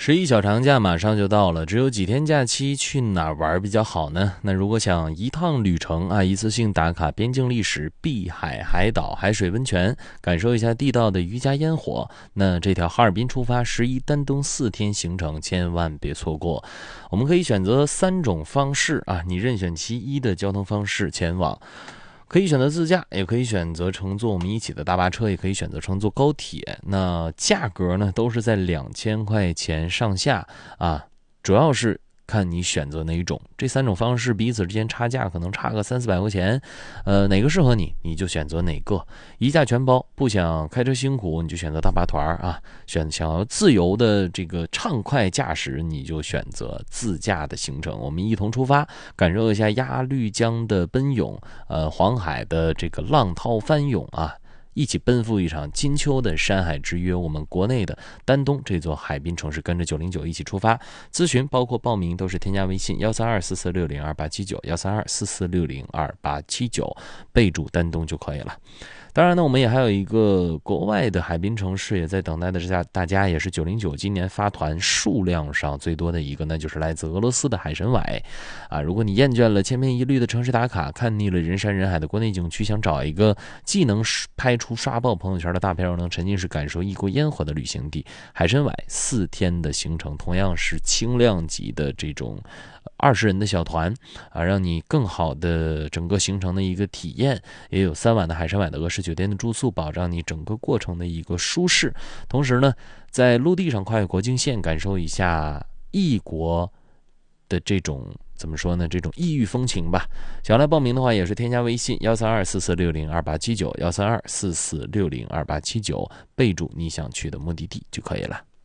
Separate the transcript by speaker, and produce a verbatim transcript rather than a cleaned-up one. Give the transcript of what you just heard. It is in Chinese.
Speaker 1: 十一小长假马上就到了，只有几天假期，去哪儿玩比较好呢？那如果想一趟旅程啊，一次性打卡边境历史、碧海、海岛、海水温泉，感受一下地道的渔家烟火，那这条哈尔滨出发十一丹东四天行程千万别错过。我们可以选择三种方式啊，你任选其一的交通方式前往。可以选择自驾，也可以选择乘坐我们一起的大巴车，也可以选择乘坐高铁。那价格呢，都是在两千块钱上下啊，主要是看你选择哪一种。这三种方式彼此之间差价可能差个三四百块钱，呃，哪个适合你，你就选择哪个。一价全包，不想开车辛苦，你就选择大巴团啊；选想要自由的这个畅快驾驶，你就选择自驾的行程。我们一同出发，感受一下鸭绿江的奔涌，呃，黄海的这个浪涛翻涌啊。一起奔赴一场金秋的山海之约，我们国内的丹东这座海滨城市，跟着九零九一起出发。咨询包括报名都是添加微信幺三二四四六零二八七九幺三二四四六零二八七九，备注丹东就可以了。当然呢，我们也还有一个国外的海滨城市也在等待的之下，大家也是九零九今年发团数量上最多的一个，那就是来自俄罗斯的海参崴啊。如果你厌倦了千篇一律的城市打卡，看腻了人山人海的国内景区，想找一个既能拍出刷爆朋友圈的大片，又能沉浸式感受异国烟火的旅行地，海参崴四天的行程，同样是轻量级的这种二十人的小团啊，让你更好的整个行程的一个体验，也有三晚的海参崴的俄式酒店的住宿，保障你整个过程的一个舒适。同时呢，在陆地上跨越国境线，感受一下异国的这种怎么说呢？这种异域风情吧。想要来报名的话，也是添加微信幺三二四四六零二八七九幺三二四四六零二八七九，备注你想去的目的地就可以了。